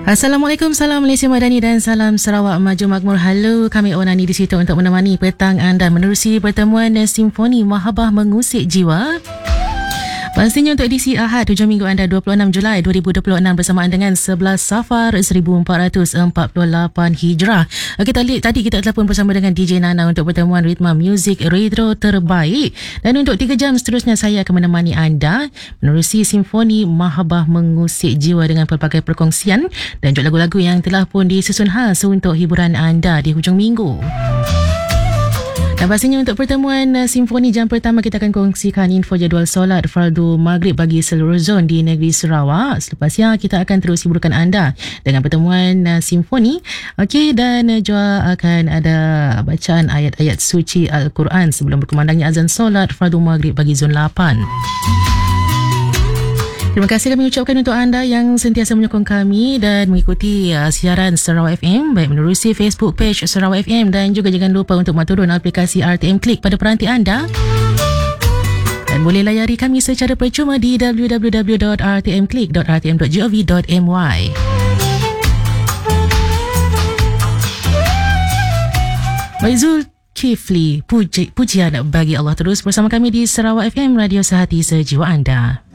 Assalamualaikum, salam Malaysia Madani dan salam Sarawak Maju Makmur. Halo, kami Onani di situ untuk menemani petang anda menerusi pertemuan Simfoni Mahabbah Mengusik Jiwa. Pastinya untuk edisi Ahad 7 minggu anda 26 Julai 2026 bersamaan dengan 11 Safar 1448 Hijrah. Tadi kita telah pun bersama dengan DJ Nana untuk pertemuan ritma muzik retro terbaik. Dan untuk 3 jam seterusnya saya akan menemani anda menerusi Simfoni Mahabbah Mengusik Jiwa dengan pelbagai perkongsian dan juga lagu-lagu yang telah pun disusun khas untuk hiburan anda di hujung minggu. Dan pastinya untuk pertemuan Simfoni jam pertama kita akan kongsikan info jadual solat fardu maghrib bagi seluruh zon di negeri Sarawak. Selepasnya kita akan terus hiburkan anda dengan pertemuan Simfoni. Okey, dan juga akan ada bacaan ayat-ayat suci Al-Quran sebelum berkumandangnya azan solat fardu maghrib bagi zon 8. Terima kasih kami ucapkan untuk anda yang sentiasa menyokong kami dan mengikuti siaran Sarawak FM baik menerusi Facebook page Sarawak FM dan juga jangan lupa untuk turun aplikasi RTM Click pada peranti anda. Dan boleh layari kami secara percuma di www.rtmclick.rtm.gov.my. Baik, Zulkifli, pujian bagi Allah terus bersama kami di Sarawak FM, Radio Sehati Sejiwa Anda.